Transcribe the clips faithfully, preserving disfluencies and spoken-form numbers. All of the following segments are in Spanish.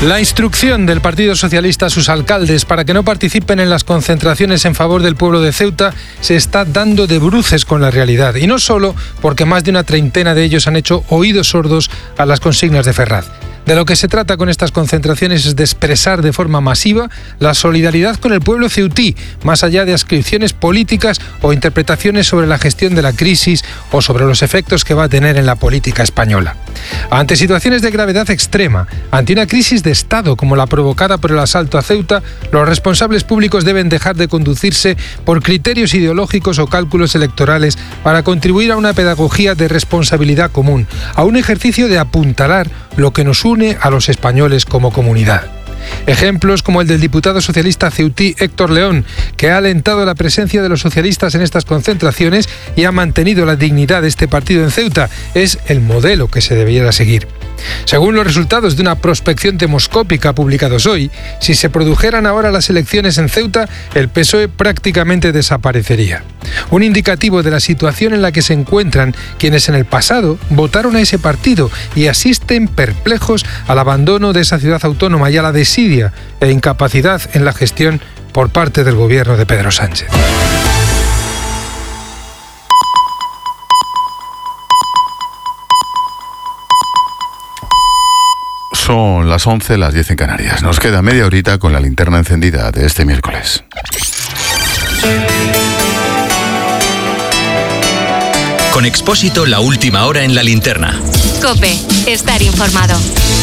La instrucción del Partido Socialista a sus alcaldes para que no participen en las concentraciones en favor del pueblo de Ceuta se está dando de bruces con la realidad. Y no solo porque más de una treintena de ellos han hecho oídos sordos a las consignas de Ferraz. De lo que se trata con estas concentraciones es de expresar de forma masiva la solidaridad con el pueblo ceutí, más allá de ascripciones políticas o interpretaciones sobre la gestión de la crisis o sobre los efectos que va a tener en la política española. Ante situaciones de gravedad extrema, ante una crisis de Estado como la provocada por el asalto a Ceuta, los responsables públicos deben dejar de conducirse por criterios ideológicos o cálculos electorales para contribuir a una pedagogía de responsabilidad común, a un ejercicio de apuntalar lo que nos une a los españoles como comunidad. Ejemplos como el del diputado socialista ceutí Héctor León, que ha alentado la presencia de los socialistas en estas concentraciones y ha mantenido la dignidad de este partido en Ceuta, es el modelo que se debiera seguir. Según los resultados de una prospección demoscópica publicados hoy, si se produjeran ahora las elecciones en Ceuta, el P S O E prácticamente desaparecería. Un indicativo de la situación en la que se encuentran quienes en el pasado votaron a ese partido y asisten perplejos al abandono de esa ciudad autónoma y a la desidia e incapacidad en la gestión por parte del gobierno de Pedro Sánchez. Son las once, las diez en Canarias. Nos queda media horita con la linterna encendida de este miércoles. Con Expósito, la última hora en la linterna. COPE, estar informado.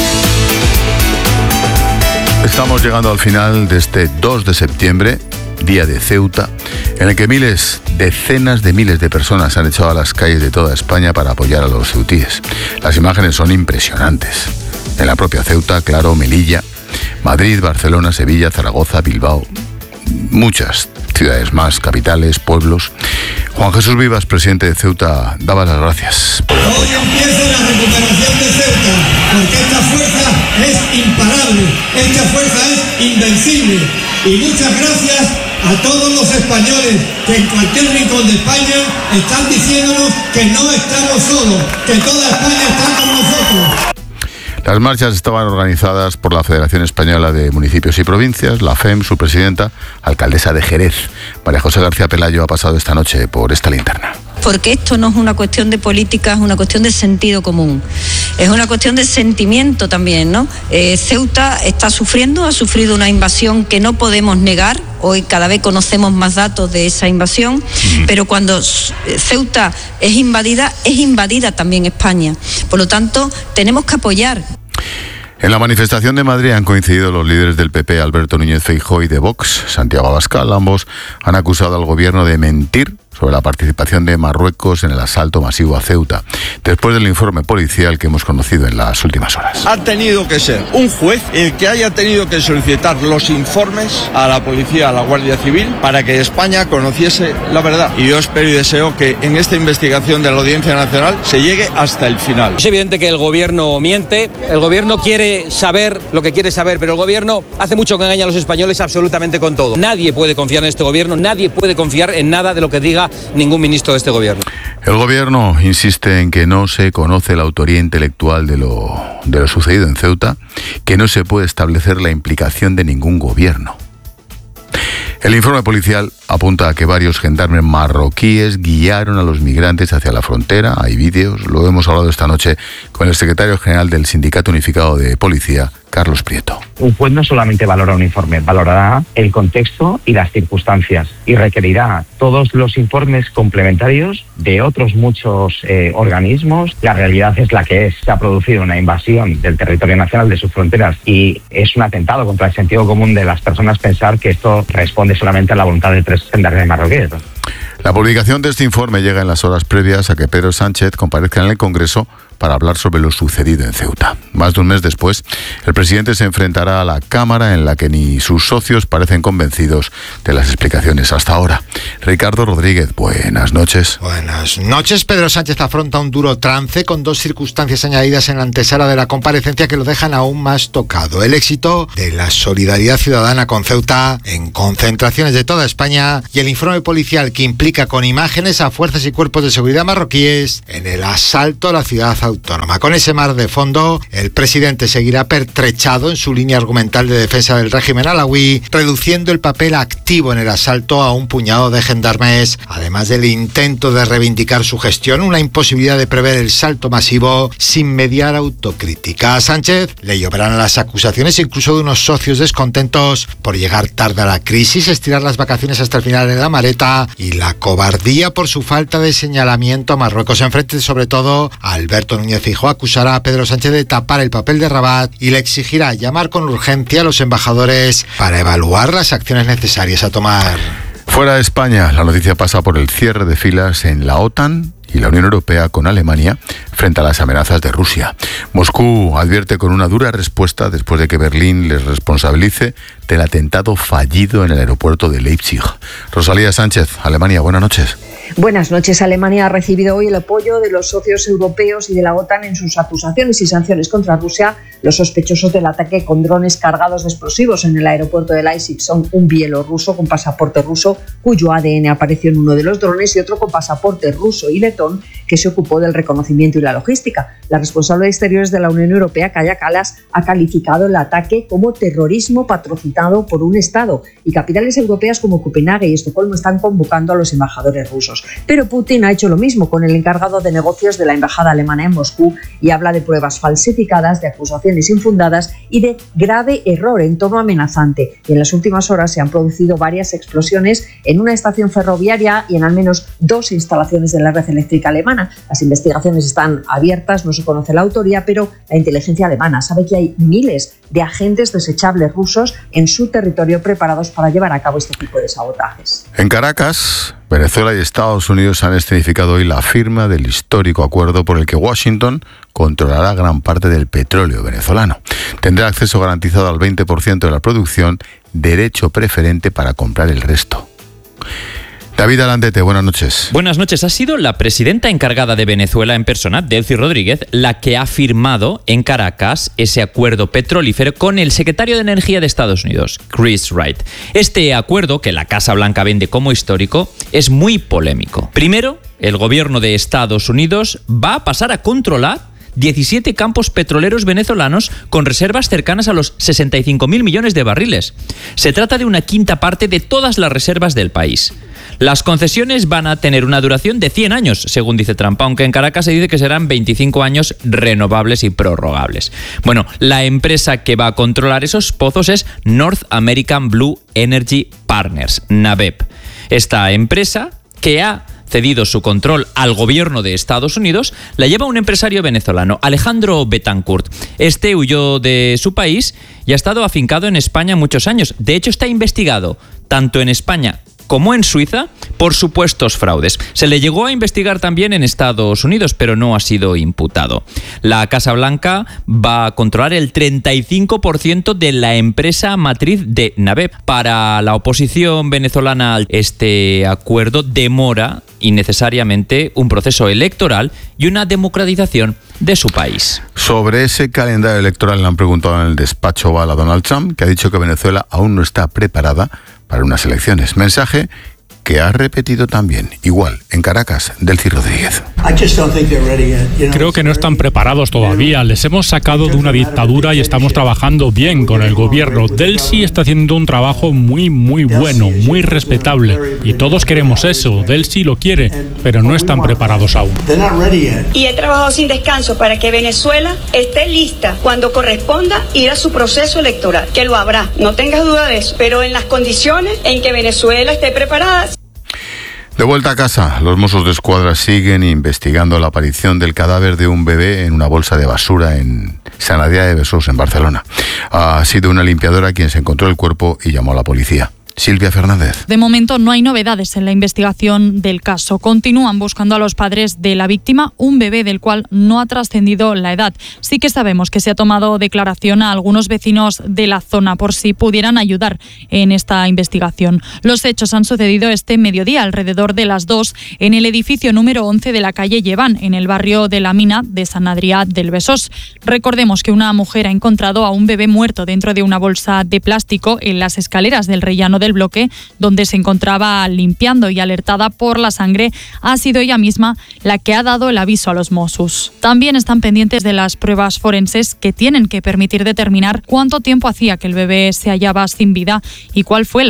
Estamos llegando al final de este dos de septiembre, día de Ceuta, en el que miles, decenas de miles de personas han echado a las calles de toda España para apoyar a los ceutíes. Las imágenes son impresionantes. En la propia Ceuta, claro, Melilla, Madrid, Barcelona, Sevilla, Zaragoza, Bilbao, muchas ciudades más, capitales, pueblos. Juan Jesús Vivas, presidente de Ceuta, daba las gracias. Hoy empieza la recuperación de Ceuta, porque esta fuerza es imparable, esta fuerza es invencible. Y muchas gracias a todos los españoles que en cualquier rincón de España están diciéndonos que no estamos solos, que toda España está con nosotros. Las marchas estaban organizadas por la Federación Española de Municipios y Provincias, la F E M, su presidenta, alcaldesa de Jerez. María José García Pelayo ha pasado esta noche por esta linterna. Porque esto no es una cuestión de política, es una cuestión de sentido común. Es una cuestión de sentimiento también, ¿no? Eh, Ceuta está sufriendo, ha sufrido una invasión que no podemos negar. Hoy cada vez conocemos más datos de esa invasión, mm. pero cuando Ceuta es invadida, es invadida también España. Por lo tanto, tenemos que apoyar. En la manifestación de Madrid han coincidido los líderes del P P, Alberto Núñez Feijóo, y de Vox, Santiago Abascal. Ambos han acusado al gobierno de mentir sobre la participación de Marruecos en el asalto masivo a Ceuta, después del informe policial que hemos conocido en las últimas horas. Ha tenido que ser un juez el que haya tenido que solicitar los informes a la policía, a la Guardia Civil, para que España conociese la verdad. Y yo espero y deseo que en esta investigación de la Audiencia Nacional se llegue hasta el final. Es evidente que el gobierno miente, el gobierno quiere saber lo que quiere saber, pero el gobierno hace mucho que engaña a los españoles absolutamente con todo. Nadie puede confiar en este gobierno, nadie puede confiar en nada de lo que diga ningún ministro de este gobierno. El gobierno insiste en que no se conoce la autoría intelectual de lo, de lo sucedido en Ceuta, que no se puede establecer la implicación de ningún gobierno. El informe policial apunta a que varios gendarmes marroquíes guiaron a los migrantes hacia la frontera. Hay vídeos, lo hemos hablado esta noche con el secretario general del Sindicato Unificado de Policía, Carlos Prieto. Un juez no solamente valora un informe, valorará el contexto y las circunstancias y requerirá todos los informes complementarios de otros muchos eh, organismos. La realidad es la que es. Se ha producido una invasión del territorio nacional, de sus fronteras, y es un atentado contra el sentido común de las personas pensar que esto responde solamente a la voluntad de tres gendarmes marroquíes. La publicación de este informe llega en las horas previas a que Pedro Sánchez comparezca en el Congreso para hablar sobre lo sucedido en Ceuta. Más de un mes después, el presidente se enfrentará a la Cámara, en la que ni sus socios parecen convencidos de las explicaciones hasta ahora. Ricardo Rodríguez, buenas noches. Buenas noches. Pedro Sánchez afronta un duro trance con dos circunstancias añadidas en la antesala de la comparecencia que lo dejan aún más tocado. El éxito de la solidaridad ciudadana con Ceuta en concentraciones de toda España y el informe policial que implica reivindica con imágenes a fuerzas y cuerpos de seguridad marroquíes en el asalto a la ciudad autónoma. Con ese mar de fondo, el presidente seguirá pertrechado en su línea argumental de defensa del régimen alawí, reduciendo el papel activo en el asalto a un puñado de gendarmes, además del intento de reivindicar su gestión, una imposibilidad de prever el salto masivo sin mediar autocrítica. A Sánchez le lloverán las acusaciones incluso de unos socios descontentos por llegar tarde a la crisis, estirar las vacaciones hasta el final en la maleta y la cobardía por su falta de señalamiento a Marruecos. Enfrente, sobre todo, a Alberto Núñez Feijóo acusará a Pedro Sánchez de tapar el papel de Rabat y le exigirá llamar con urgencia a los embajadores para evaluar las acciones necesarias a tomar. Fuera de España, la noticia pasa por el cierre de filas en la OTAN y la Unión Europea con Alemania frente a las amenazas de Rusia. Moscú advierte con una dura respuesta después de que Berlín les responsabilice del atentado fallido en el aeropuerto de Leipzig. Rosalía Sánchez, Alemania, buenas noches. Buenas noches. Alemania ha recibido hoy el apoyo de los socios europeos y de la OTAN en sus acusaciones y sanciones contra Rusia. Los sospechosos del ataque con drones cargados de explosivos en el aeropuerto de Leipzig son un bielorruso con pasaporte ruso, cuyo A D N apareció en uno de los drones, y otro con pasaporte ruso y letón que se ocupó del reconocimiento y la logística. La responsable de Exteriores de la Unión Europea, Kaja Kallas, ha calificado el ataque como terrorismo patrocinado por un Estado, y capitales europeas como Copenhague y Estocolmo están convocando a los embajadores rusos. Pero Putin ha hecho lo mismo con el encargado de negocios de la embajada alemana en Moscú y habla de pruebas falsificadas, de acusaciones infundadas y de grave error en tono amenazante. Y en las últimas horas se han producido varias explosiones en una estación ferroviaria y en al menos dos instalaciones de la red eléctrica alemana. Las investigaciones están abiertas, no se conoce la autoría, pero la inteligencia alemana sabe que hay miles de agentes desechables rusos en su territorio preparados para llevar a cabo este tipo de sabotajes. En Caracas, Venezuela y Estados Unidos han escenificado hoy la firma del histórico acuerdo por el que Washington controlará gran parte del petróleo venezolano. Tendrá acceso garantizado al veinte por ciento de la producción, derecho preferente para comprar el resto. David Alandete, buenas noches. Buenas noches. Ha sido la presidenta encargada de Venezuela en persona, Delcy Rodríguez, la que ha firmado en Caracas ese acuerdo petrolífero con el secretario de Energía de Estados Unidos, Chris Wright. Este acuerdo, que la Casa Blanca vende como histórico, es muy polémico. Primero, el gobierno de Estados Unidos va a pasar a controlar diecisiete campos petroleros venezolanos con reservas cercanas a los sesenta y cinco mil millones de barriles. Se trata de una quinta parte de todas las reservas del país. Las concesiones van a tener una duración de cien años, según dice Trump, aunque en Caracas se dice que serán veinticinco años renovables y prorrogables. Bueno, la empresa que va a controlar esos pozos es North American Blue Energy Partners, NABEP. Esta empresa, que ha cedido su control al gobierno de Estados Unidos, la lleva un empresario venezolano, Alejandro Betancourt. Este huyó de su país y ha estado afincado en España muchos años. De hecho, está investigado tanto en España como en Suiza por supuestos fraudes. Se le llegó a investigar también en Estados Unidos, pero no ha sido imputado. La Casa Blanca va a controlar el treinta y cinco por ciento de la empresa matriz de NABEP. Para la oposición venezolana, este acuerdo demora innecesariamente un proceso electoral y una democratización de su país. Sobre ese calendario electoral le han preguntado en el despacho Oval a Donald Trump, que ha dicho que Venezuela aún no está preparada para unas elecciones. Mensaje que ha repetido también, igual, en Caracas, Delcy Rodríguez. Creo que no están preparados todavía. Les hemos sacado de una dictadura y estamos trabajando bien con el gobierno. Delcy está haciendo un trabajo muy, muy bueno, muy respetable. Y todos queremos eso. Delcy lo quiere, pero no están preparados aún. Y he trabajado sin descanso para que Venezuela esté lista cuando corresponda ir a su proceso electoral, que lo habrá, no tengas duda de eso, pero en las condiciones en que Venezuela esté preparada. De vuelta a casa, los Mossos de Escuadra siguen investigando la aparición del cadáver de un bebé en una bolsa de basura en Sant Adrià de Besòs, en Barcelona. Ha sido una limpiadora quien se encontró el cuerpo y llamó a la policía. Silvia Fernández. De momento no hay novedades en la investigación del caso. Continúan buscando a los padres de la víctima, un bebé del cual no ha trascendido la edad. Sí que sabemos que se ha tomado declaración a algunos vecinos de la zona por si pudieran ayudar en esta investigación. Los hechos han sucedido este mediodía, alrededor de las dos, en el edificio número once de la calle Lleván, en el barrio de la Mina de Sant Adrià del Besòs. Recordemos que una mujer ha encontrado a un bebé muerto dentro de una bolsa de plástico en las escaleras del rellano del del bloque, donde se encontraba limpiando, y alertada por la sangre, ha sido ella misma la que ha dado el aviso a los Mossos. También están pendientes de las pruebas forenses que tienen que permitir determinar cuánto tiempo hacía que el bebé se hallaba sin vida y cuál fue la